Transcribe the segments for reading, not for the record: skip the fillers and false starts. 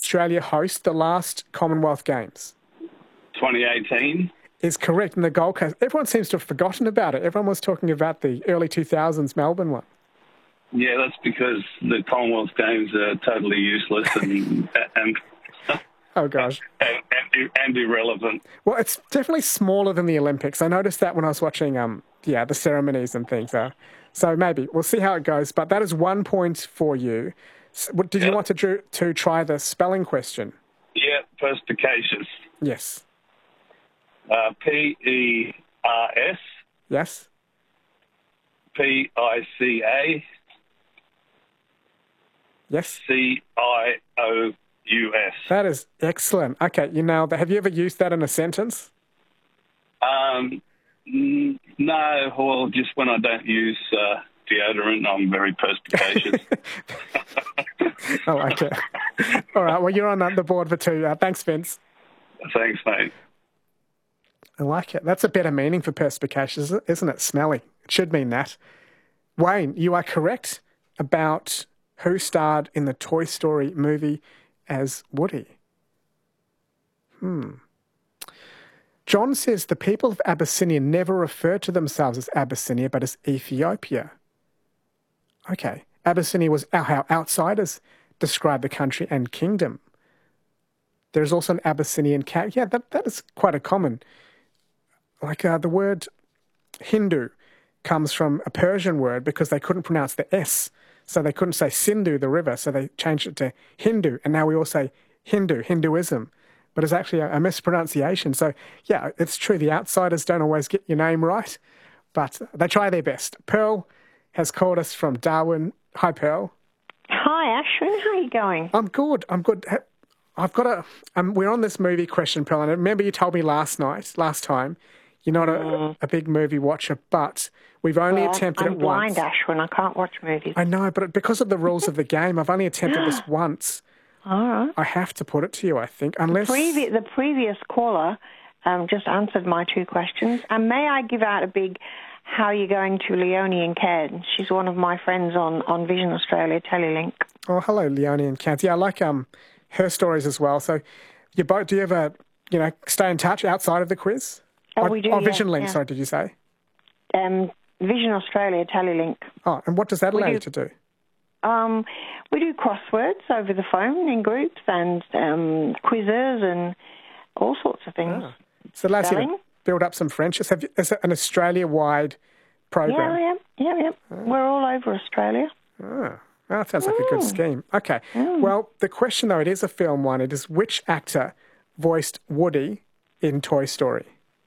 Australia host the last Commonwealth Games? 2018. Is correct, in the Gold Coast. Everyone seems to have forgotten about it. Everyone was talking about the early 2000s Melbourne one. Yeah, that's because the Commonwealth Games are totally useless and oh, gosh. And irrelevant. Well, it's definitely smaller than the Olympics. I noticed that when I was watching the ceremonies and things. So maybe. We'll see how it goes. But that is 1 point for you. Did you want to try the spelling question? Yeah, perspicacious. Yes. P-E-R-S. Yes. P-I-C-A. Yes. C-I-O-U-S. That is excellent. Okay, you nailed that. Have you ever used that in a sentence? No, well, just when I don't use deodorant, I'm very perspicacious. I like it. All right, well, you're on the board for 2. Thanks, Vince. Thanks, mate. I like it. That's a better meaning for perspicacious, isn't it? Smelly. It should mean that. Wayne, you are correct about who starred in the Toy Story movie as Woody. John says the people of Abyssinia never refer to themselves as Abyssinia, but as Ethiopia. Okay. Abyssinia was how outsiders describe the country and kingdom. There's also an Abyssinian cat. Yeah, that is quite a common. Like the word Hindu comes from a Persian word because they couldn't pronounce the S. So they couldn't say Sindhu, the river, so they changed it to Hindu. And now we all say Hinduism. But it's actually a mispronunciation. So, yeah, it's true. The outsiders don't always get your name right, but they try their best. Pearl has called us from Darwin. Hi, Pearl. Hi, Ashwin. How are you going? I'm good. I've got we're on this movie question, Pearl, and I remember you told me last time, you're not a big movie watcher, but we've only attempted it once. I'm blind, Ashwin. I can't watch movies. I know, but because of the rules of the game, I've only attempted this once. All right. I have to put it to you, I think, unless... The previous caller just answered my 2 questions. And may I give out a big how are you going to Leonie and Cairns? She's one of my friends on Vision Australia Telelink. Oh, hello, Leonie and Cairns. Yeah, I like her stories as well. So do you ever, stay in touch outside of the quiz? Oh, we do, Vision Link, sorry, did you say? Vision Australia Telelink. Oh, and what does that allow you to do? We do crosswords over the phone in groups and quizzes and all sorts of things. Ah. So it allows you to build up some friendships. Is it an Australia-wide program? Yeah. We're all over Australia. Well, that sounds like a good scheme. Okay. Well, the question, though, it is a film one. It is which actor voiced Woody in Toy Story?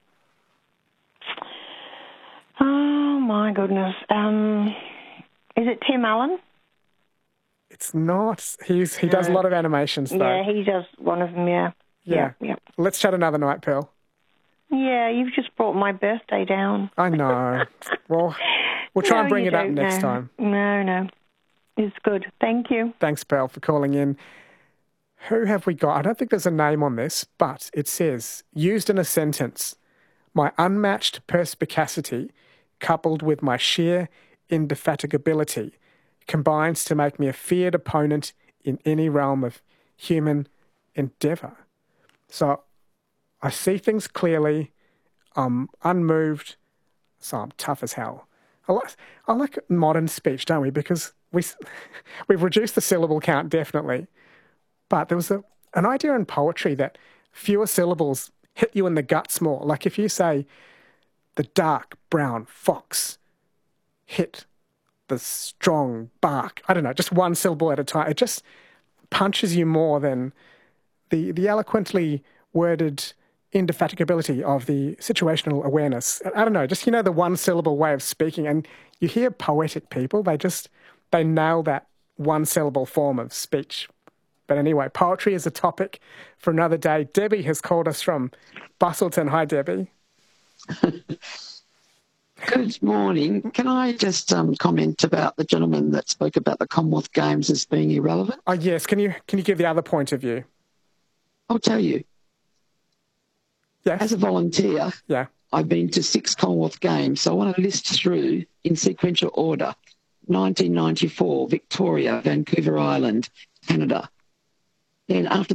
Oh, my goodness. Is it Tim Allen? It's not. He does a lot of animations, though. Yeah, he does one of them, yeah. Yeah. Let's chat another night, Pearl. Yeah, you've just brought my birthday down. I know. Well, we'll try and bring it up next time. No. It's good. Thank you. Thanks, Pearl, for calling in. Who have we got? I don't think there's a name on this, but it says, used in a sentence, my unmatched perspicacity coupled with my sheer indefatigability combines to make me a feared opponent in any realm of human endeavour. So I see things clearly. I'm unmoved, so I'm tough as hell. I like modern speech, don't we? Because we've reduced the syllable count, definitely. But there was an idea in poetry that fewer syllables hit you in the guts more. Like if you say, the dark brown fox hit the strong bark. I don't know, just one syllable at a time. It just punches you more than the eloquently worded indefatigability of the situational awareness. I don't know, just, the one syllable way of speaking. And you hear poetic people, they nail that one syllable form of speech. But anyway, poetry is a topic for another day. Debbie has called us from Busselton. Hi, Debbie. Good morning. Can I just comment about the gentleman that spoke about the Commonwealth Games as being irrelevant? Oh, yes. Can you give the other point of view? I'll tell you. Yes. As a volunteer, I've been to 6 Commonwealth Games, so I want to list through in sequential order. 1994, Victoria, Vancouver Island, Canada. Then after